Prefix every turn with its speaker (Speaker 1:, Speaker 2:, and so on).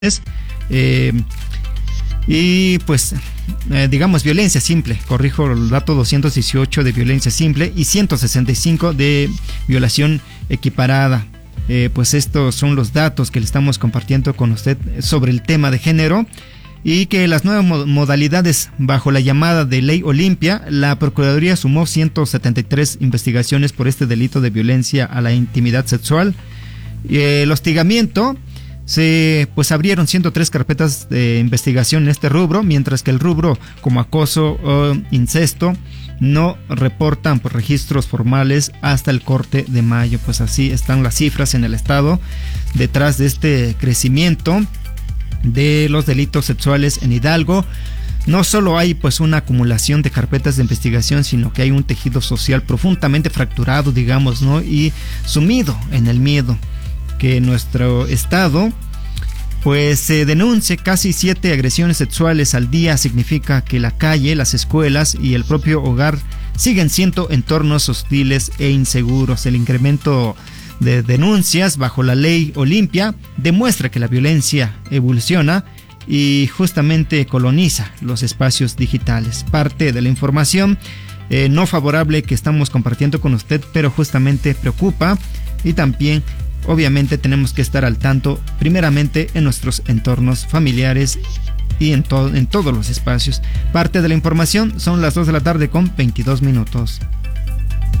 Speaker 1: eh, y pues digamos violencia simple, corrijo el dato, 218 de violencia simple y 165 de violación equiparada. Pues estos son los datos que le estamos compartiendo con usted sobre el tema de género, y que las nuevas modalidades bajo la llamada de Ley Olimpia, la Procuraduría sumó 173 investigaciones por este delito de violencia a la intimidad sexual. El hostigamiento, se abrieron 103 carpetas de investigación en este rubro, mientras que el rubro como acoso o incesto no reportan por registros formales hasta el corte de mayo. Pues así están las cifras en el estado detrás de este crecimiento de los delitos sexuales en Hidalgo. No solo hay pues una acumulación de carpetas de investigación, sino que hay un tejido social profundamente fracturado, digamos, ¿no? Y sumido en el miedo. Que en nuestro estado pues se denuncie casi 7 agresiones sexuales al día significa que la calle, las escuelas y el propio hogar siguen siendo entornos hostiles e inseguros. El incremento de denuncias bajo la Ley Olimpia demuestra que la violencia evoluciona y justamente coloniza los espacios digitales. Parte de la información no favorable que estamos compartiendo con usted, pero justamente preocupa, y también obviamente tenemos que estar al tanto primeramente en nuestros entornos familiares y en todos los espacios. Parte de la información, son las 2 de la tarde con 22 minutos.